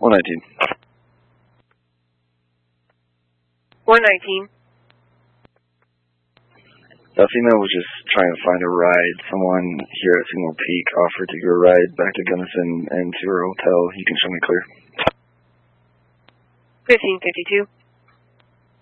119. 119. That female was just trying to find a ride. Someone here at Signal Peak offered to give her a ride back to Gunnison and to her hotel. You can show me clear. 1552.